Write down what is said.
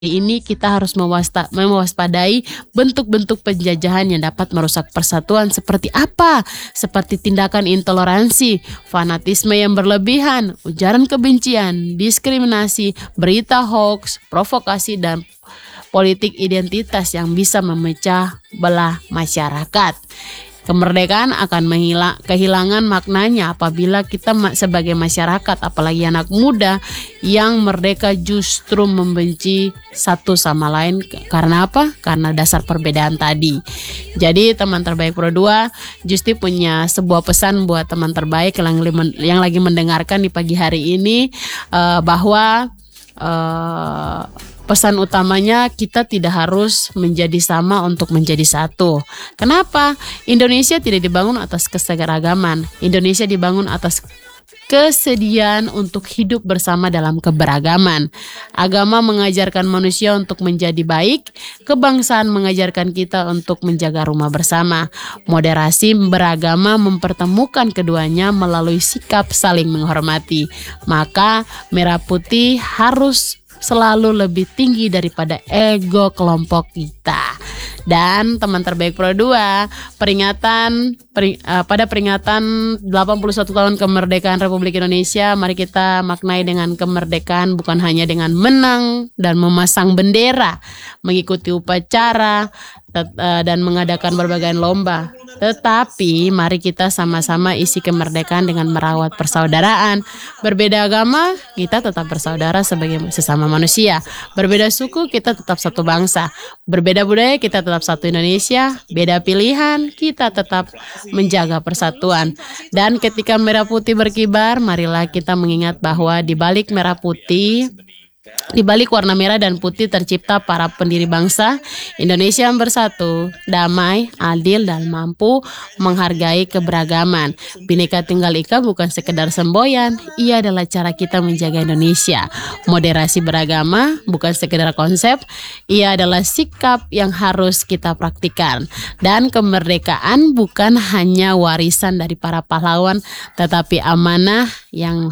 ini kita harus mewaspadai bentuk-bentuk penjajahan yang dapat merusak persatuan seperti apa? Seperti tindakan intoleransi, fanatisme yang berlebihan, ujaran kebencian, diskriminasi, berita hoax, provokasi, dan politik identitas yang bisa memecah belah masyarakat. Kemerdekaan akan kehilangan maknanya apabila kita sebagai masyarakat, apalagi anak muda yang merdeka, justru membenci satu sama lain. Karena apa? Karena dasar perbedaan tadi. Jadi teman terbaik Pro 2, Justi punya sebuah pesan buat teman terbaik yang lagi mendengarkan di pagi hari ini, bahwa pesan utamanya kita tidak harus menjadi sama untuk menjadi satu. Kenapa? Indonesia tidak dibangun atas keseragaman. Indonesia dibangun atas kesediaan untuk hidup bersama dalam keberagaman. Agama mengajarkan manusia untuk menjadi baik, kebangsaan mengajarkan kita untuk menjaga rumah bersama. Moderasi beragama mempertemukan keduanya melalui sikap saling menghormati. Maka merah putih harus selalu lebih tinggi daripada ego kelompok kita. Dan teman terbaik Pro 2, pada peringatan 81 tahun kemerdekaan Republik Indonesia, mari kita maknai dengan kemerdekaan bukan hanya dengan menang dan memasang bendera, mengikuti upacara, dan mengadakan berbagai lomba. Tetapi mari kita sama-sama isi kemerdekaan dengan merawat persaudaraan. Berbeda agama, kita tetap bersaudara sebagai sesama manusia. Berbeda suku, kita tetap satu bangsa. Berbeda budaya, kita tetap satu Indonesia. Beda pilihan, kita tetap menjaga persatuan. Dan ketika merah putih berkibar, marilah kita mengingat bahwa di balik merah putih, di balik warna merah dan putih tercipta para pendiri bangsa Indonesia yang bersatu, damai, adil, dan mampu menghargai keberagaman. Bhinneka Tunggal Ika bukan sekedar semboyan, ia adalah cara kita menjaga Indonesia. Moderasi beragama bukan sekedar konsep, ia adalah sikap yang harus kita praktikkan. Dan kemerdekaan bukan hanya warisan dari para pahlawan, tetapi amanah yang